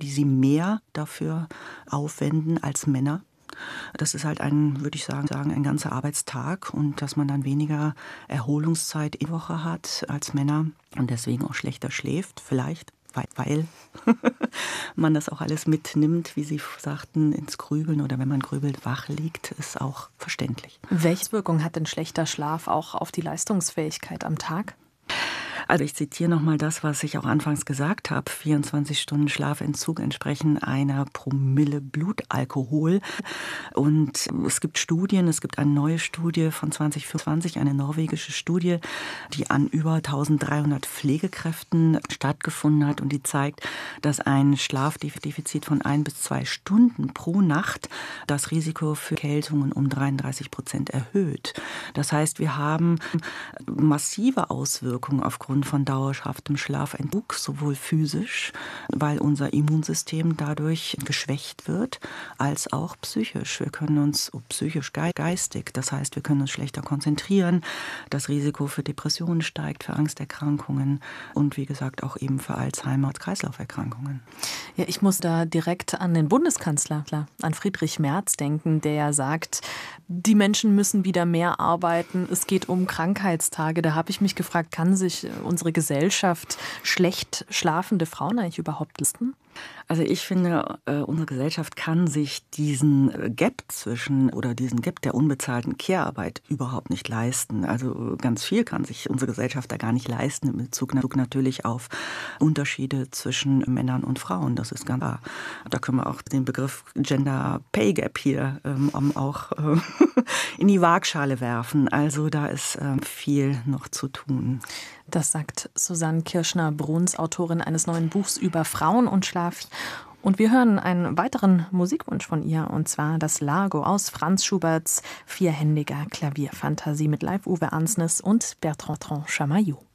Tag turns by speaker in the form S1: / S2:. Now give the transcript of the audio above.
S1: sie mehr dafür aufwenden als Männer. Das ist halt würde ich sagen, ein ganzer Arbeitstag und dass man dann weniger Erholungszeit in der Woche hat als Männer und deswegen auch schlechter schläft, vielleicht, weil man das auch alles mitnimmt, wie Sie sagten, ins Grübeln oder wenn man grübelt, wach liegt, ist auch verständlich.
S2: Welche Wirkung hat denn schlechter Schlaf auch auf die Leistungsfähigkeit am Tag?
S1: Also ich zitiere nochmal das, was ich auch anfangs gesagt habe. 24 Stunden Schlafentzug entsprechen einer Promille Blutalkohol. Und es gibt Studien, es gibt eine neue Studie von 2024, eine norwegische Studie, die an über 1300 Pflegekräften stattgefunden hat und die zeigt, dass ein Schlafdefizit von 1 bis 2 Stunden pro Nacht das Risiko für Erkältungen um 33% erhöht. Das heißt, wir haben massive Auswirkungen aufgrund von dauerhaftem Schlafentzug, sowohl physisch, weil unser Immunsystem dadurch geschwächt wird, als auch psychisch. Wir können uns psychisch, geistig, das heißt, wir können uns schlechter konzentrieren. Das Risiko für Depressionen steigt, für Angsterkrankungen und wie gesagt auch eben für Alzheimer und Kreislauferkrankungen.
S2: Ja, ich muss da direkt an den Bundeskanzler, an Friedrich Merz denken, der ja sagt, die Menschen müssen wieder mehr arbeiten, es geht um Krankheitstage. Da habe ich mich gefragt, kann sich unsere Gesellschaft schlecht schlafende Frauen eigentlich überhaupt leisten?
S1: Also ich finde, unsere Gesellschaft kann sich diesen Gap der unbezahlten Care-Arbeit überhaupt nicht leisten. Also ganz viel kann sich unsere Gesellschaft da gar nicht leisten, in Bezug natürlich auf Unterschiede zwischen Männern und Frauen. Das ist ganz klar. Da können wir auch den Begriff Gender Pay Gap hier auch in die Waagschale werfen. Also da ist viel noch zu tun.
S2: Das sagt Susanne Kirschner-Bruns, Autorin eines neuen Buchs über Frauen und Schlaf. Und wir hören einen weiteren Musikwunsch von ihr, und zwar das Largo aus Franz Schuberts vierhändiger Klavierfantasie mit Live Uwe Ansnes und Bertrand Chamaillot.